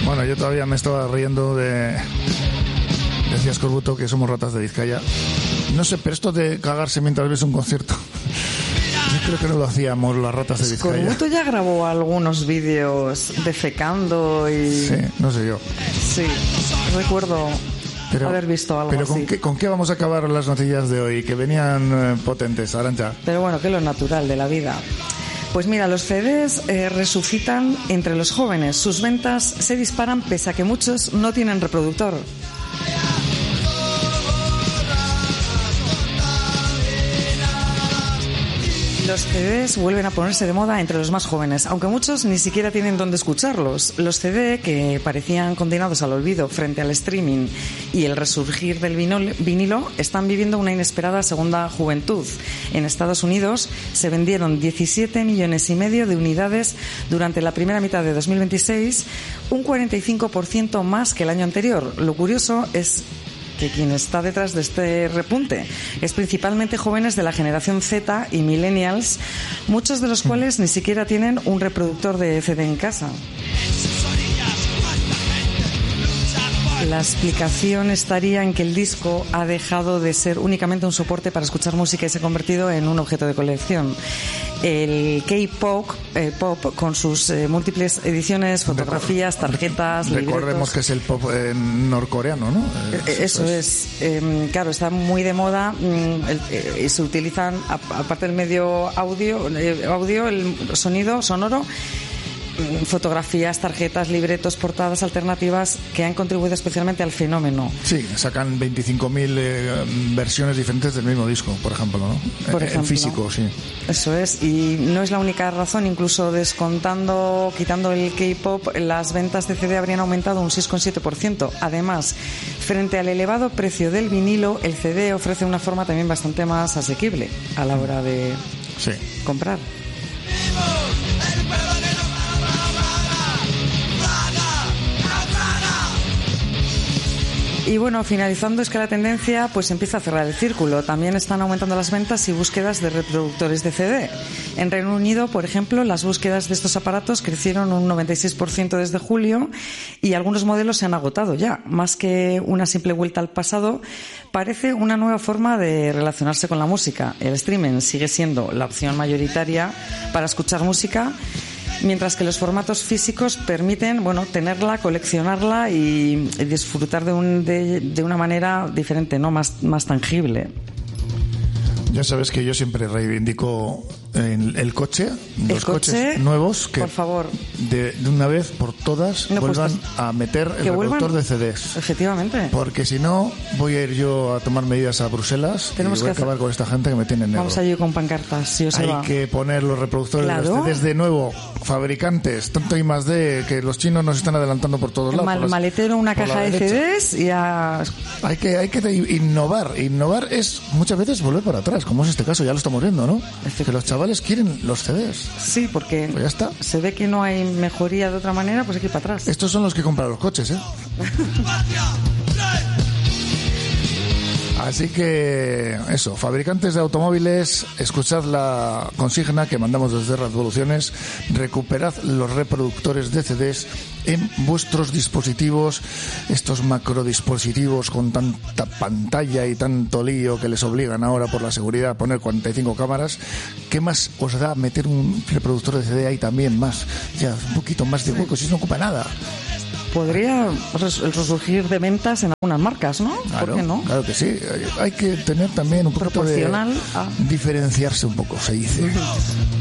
Bueno, yo todavía me estaba riendo de... Decía Escorbuto que somos ratas de Vizcaya. No sé, pero esto de cagarse mientras ves un concierto... Yo creo que no lo hacíamos las ratas de Vizcaya. Escorbuto ya grabó algunos vídeos defecando y... Sí, no sé yo. Sí, recuerdo haber visto algo pero así. ¿con qué vamos a acabar las noticias de hoy? Que venían potentes, Arantxa. Pero bueno, que es lo natural de la vida. Pues mira, los CDs resucitan entre los jóvenes. Sus ventas se disparan pese a que muchos no tienen reproductor. Los CDs vuelven a ponerse de moda entre los más jóvenes, aunque muchos ni siquiera tienen dónde escucharlos. Los CD, que parecían condenados al olvido frente al streaming y el resurgir del vinilo, están viviendo una inesperada segunda juventud. En Estados Unidos se vendieron 17,5 millones de unidades durante la primera mitad de 2026, un 45% más que el año anterior. Lo curioso es que quien está detrás de este repunte es principalmente jóvenes de la generación Z y millennials, muchos de los cuales ni siquiera tienen un reproductor de CD en casa. La explicación estaría en que el disco ha dejado de ser únicamente un soporte para escuchar música y se ha convertido en un objeto de colección. El K-pop, pop, con sus múltiples ediciones, fotografías, tarjetas, Recordemos libretos. que es el pop norcoreano, ¿no? Eso es. Claro, está muy de moda y se utilizan, aparte del medio audio, el sonido sonoro, fotografías, tarjetas, libretos, portadas alternativas que han contribuido especialmente al fenómeno. Sí, sacan 25.000 versiones diferentes del mismo disco, por ejemplo, ¿no? Por ejemplo, en físico, sí. Eso es, y no es la única razón, incluso quitando el K-pop, las ventas de CD habrían aumentado un 6,7%. Además, frente al elevado precio del vinilo, el CD ofrece una forma también bastante más asequible a la hora de comprar. Y bueno, finalizando, es que la tendencia pues empieza a cerrar el círculo. También están aumentando las ventas y búsquedas de reproductores de CD. En Reino Unido, por ejemplo, las búsquedas de estos aparatos crecieron un 96% desde julio y algunos modelos se han agotado ya. Más que una simple vuelta al pasado, parece una nueva forma de relacionarse con la música. El streaming sigue siendo la opción mayoritaria para escuchar música, mientras que los formatos físicos permiten, tenerla, coleccionarla y disfrutar de una manera diferente, ¿no? Más tangible. Ya sabes que yo siempre reivindico el coche, los coches nuevos, que por favor, de una vez por todas vuelvan a meter el reproductor de CDs. Efectivamente. Porque si no, voy a ir yo a tomar medidas a Bruselas y voy a acabar con esta gente que me tiene negro. Vamos a ir con pancartas. Hay que poner los reproductores de los CDs de nuevo. Fabricantes, tanto I más D, que los chinos nos están adelantando por todos lados. Maletero, una caja de CDs y a... Hay que innovar. Innovar es muchas veces volver para atrás, como es este caso, ya lo estamos viendo, ¿no? Que los chavales quieren los CDs. Sí, porque pues ya está. Se ve que no hay mejoría de otra manera, pues hay que ir para atrás. Estos son los que compran los coches, ¿eh? Así que eso, fabricantes de automóviles, escuchad la consigna que mandamos desde Revoluciones, recuperad los reproductores de CDs en vuestros dispositivos, estos macrodispositivos con tanta pantalla y tanto lío que les obligan ahora por la seguridad a poner 45 cámaras. ¿Qué más os da meter un reproductor de CD ahí también más? Ya, un poquito más de hueco, si no ocupa nada. Podría resurgir de ventas en algunas marcas, ¿no? Claro, ¿por qué no? Claro que sí. Hay que tener también un poquito de proporcional a... diferenciarse un poco, se dice.